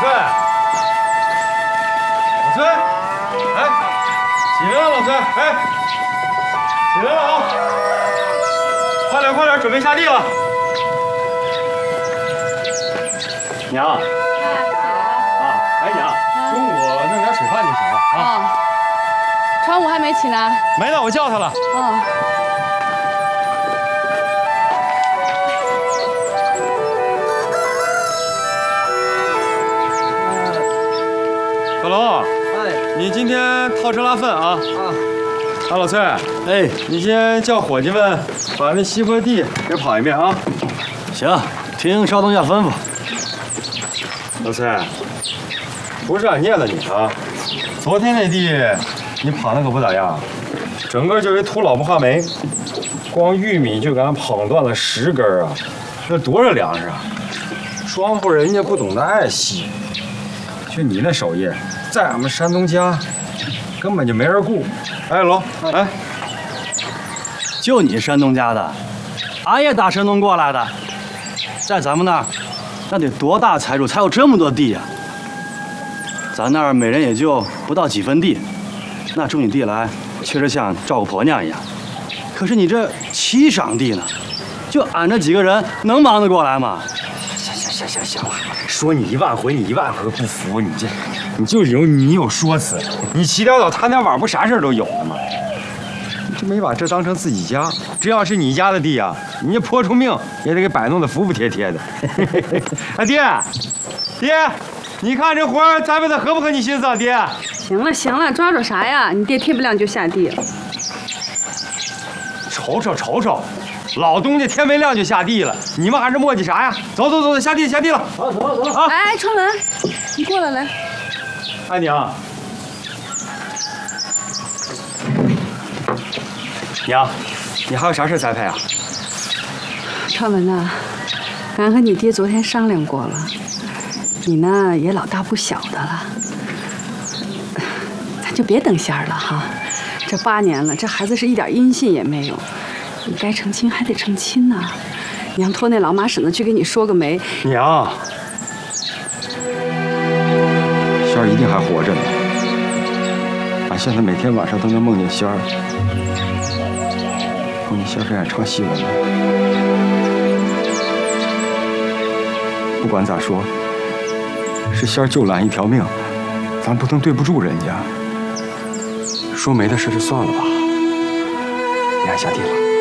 老崔，哎，起来了，老崔，哎，起来了啊！快点，快点，准备下地了。娘。啊，哎娘，中午弄点水饭就行了啊。 川武还没起呢。 没呢，我叫他了。 哦。 小龙， 哎， 你今天套车拉粪啊？啊，老崔， 哎， 你先叫伙计们把那西坡地给跑一遍啊。 行，听少东家吩咐。 老崔，不是俺念叨你啊，昨天那地你跑的可不咋样，整个就一秃老婆话梅，光玉米就给俺捧断了10根啊，这多少粮食啊！庄户人家不懂得爱惜，就你那手艺，在俺们山东家根本就没人顾。哎，龙，哎， 就你山东家的，俺也打山东过来的，在咱们那儿，那得多大财主才有这么多地呀？咱那儿每人也就不到几分地，那种起地来确实像照顾婆娘一样。可是你这7晌地呢，就俺这几个人能忙得过来吗？ 行了，说你1万回，你1万回不服，你就是有说辞，你起点早贪点晚，不啥事都有了吗？你这没把这当成自己家，这要是你家的地啊，你这泼出命也得给摆弄得服服帖帖的。啊，爹，你看这活儿栽培的合不合你心思啊，爹？ 行了行了，抓住啥呀？你爹天不亮就下地。 瞅瞅，老东家天没亮就下地了，你们还是磨叽啥呀？走，下地了。走啊！ 哎，春文，你过来。 哎，娘，你还有啥事栽培啊？ 春文呐，俺和你爹昨天商量过了，你呢也老大不小的了，咱就别等闲了哈。这8年了，这孩子是一点音信也没有，你该成亲还得成亲呐。娘托那老马婶子去给你说个媒。 娘，仙儿一定还活着呢。俺现在每天晚上都能梦见仙儿，梦见仙儿给俺唱戏文呢。不管咋说，是仙儿救了俺一条命，咱不能对不住人家。说媒的事就算了吧，你俺下地了。